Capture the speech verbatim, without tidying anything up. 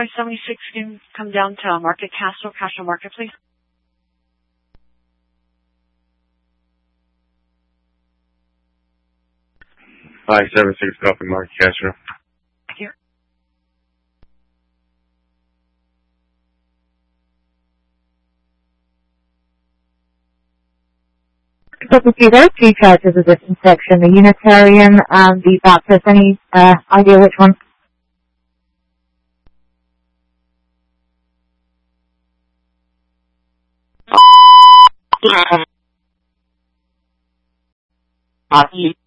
by seventy-six can come down to Market Castle, Castle Market, please? five seven six Coffee Market Castle. Here. So to see, there are two churches of this section, the Unitarian and the Baptist. Any uh, idea which one? Happy